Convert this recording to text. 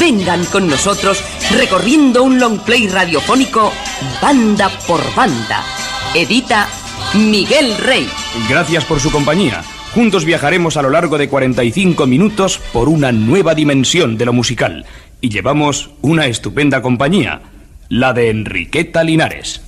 Vengan con nosotros recorriendo un long play radiofónico banda por banda. Edita Miguel Rey. Gracias por su compañía. Juntos viajaremos a lo largo de 45 minutos por una nueva dimensión de lo musical. Y llevamos una estupenda compañía, la de Enriqueta Linares.